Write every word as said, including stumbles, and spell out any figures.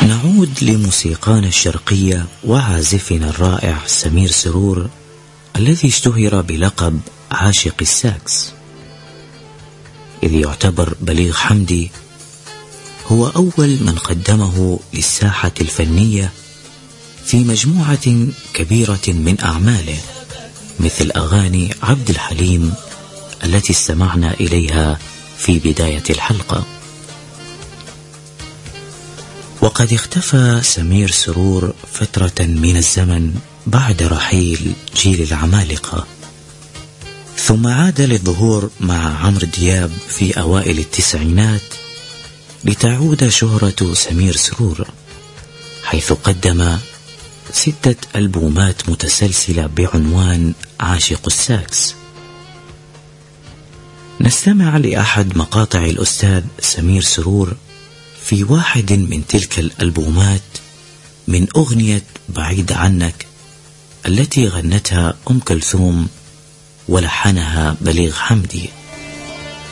نعود لموسيقانا الشرقية وعازفنا الرائع سمير سرور الذي اشتهر بلقب عاشق الساكس، إذ يعتبر بليغ حمدي هو أول من قدمه للساحة الفنية في مجموعة كبيرة من أعماله، مثل أغاني عبد الحليم التي استمعنا إليها في بداية الحلقة. وقد اختفى سمير سرور فترة من الزمن بعد رحيل جيل العمالقة، ثم عاد للظهور مع عمرو دياب في أوائل التسعينات لتعود شهرة سمير سرور، حيث قدم ستة ألبومات متسلسلة بعنوان عاشق الساكس. نستمع لأحد مقاطع الأستاذ سمير سرور في واحد من تلك الألبومات من أغنية بعيد عنك التي غنتها أم كلثوم ولحنها بليغ حمدي.